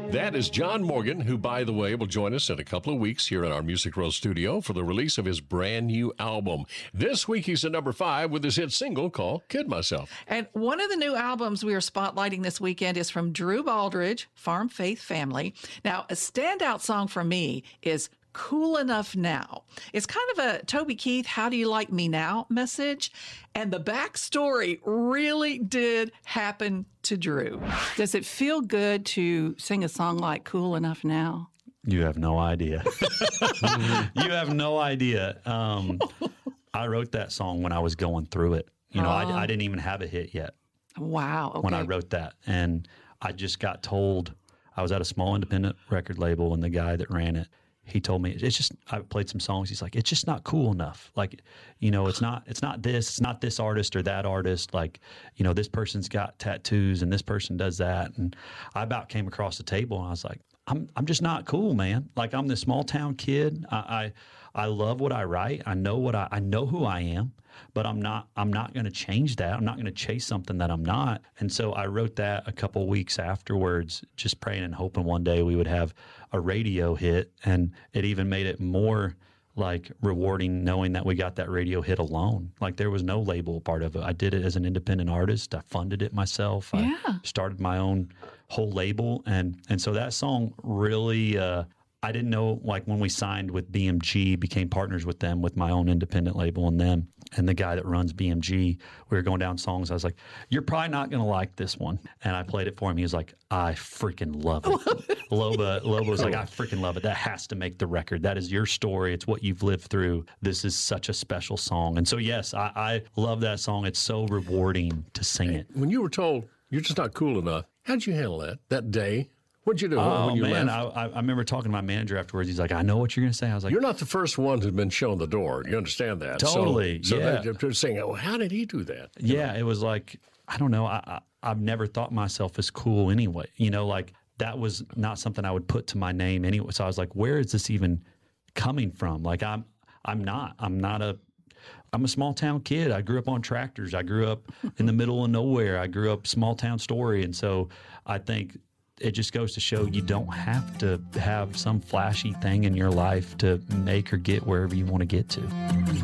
That is John Morgan, who, by the way, will join us in a couple of weeks here in our Music Row studio for the release of his brand new album. This week, he's at number 5 with his hit single called Kid Myself. And one of the new albums we are spotlighting this weekend is from Drew Baldridge, Farm Faith Family. Now, a standout song for me is Cool Enough Now. It's kind of a Toby Keith, How Do You Like Me Now message. And the backstory really did happen to Drew. Does it feel good to sing a song like Cool Enough Now? You have no idea. You have no idea. I wrote that song when I was going through it. I didn't even have a hit yet. Wow. Okay. When I wrote that. And I just got told, I was at a small independent record label, and the guy that ran it, he told me, I played some songs. He's like, it's just not cool enough. Like, it's not this artist or that artist. Like, this person's got tattoos and this person does that. And I about came across the table and I was like, I'm just not cool, man. Like, I'm this small town kid. I love what I write. I know who I am, but I'm not going to change that. I'm not going to chase something that I'm not. And so I wrote that a couple weeks afterwards, just praying and hoping one day we would have a radio hit. And it even made it more like rewarding knowing that we got that radio hit alone. Like, there was no label part of it. I did it as an independent artist. I funded it myself. Yeah. I started my own whole label. And so that song really, I didn't know, like, when we signed with BMG, became partners with them, with my own independent label and them, and the guy that runs BMG, we were going down songs. I was like, you're probably not going to like this one. And I played it for him. He was like, I freaking love it. Loba was like, I freaking love it. That has to make the record. That is your story. It's what you've lived through. This is such a special song. And so, yes, I love that song. It's so rewarding to sing it. When you were told you're just not cool enough, how'd you handle that day? What'd you do when you left? I remember talking to my manager afterwards. He's like, I know what you're going to say. I was like, you're not the first one who's been shown the door. You understand that? Totally. So yeah. they're saying, oh, how did he do that? Yeah, it was like, I don't know. I've never thought myself as cool anyway. Like, that was not something I would put to my name anyway. So I was like, where is this even coming from? Like, I'm a small town kid. I grew up on tractors. I grew up in the middle of nowhere. I grew up small town story. And so I think it just goes to show you don't have to have some flashy thing in your life to make or get wherever you want to get to.